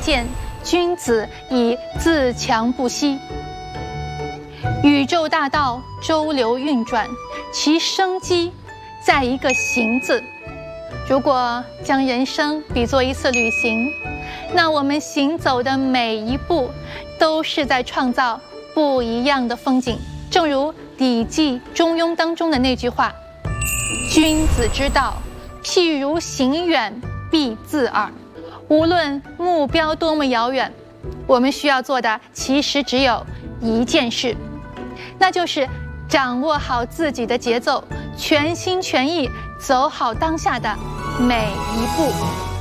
见，君子以自强不息。宇宙大道周流运转，其生机在一个行字。如果将人生比作一次旅行，那我们行走的每一步都是在创造不一样的风景。正如《礼记·中庸》当中的那句话：君子之道，譬如行远必自耳。无论目标多么遥远，我们需要做的其实只有一件事，那就是掌握好自己的节奏，全心全意走好当下的每一步。